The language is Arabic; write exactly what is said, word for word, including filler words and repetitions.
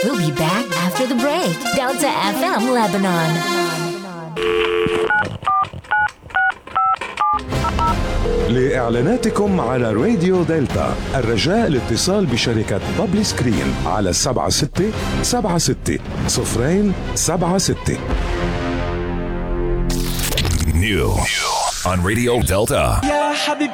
We'll be back after the break. Delta إف إم Lebanon. لإعلاناتكم على راديو دلتا الرجاء الاتصال بشركة بابلي سكرين على سبعة ستة سبعة ستة صفرين سبعة ستة. New on Radio Delta.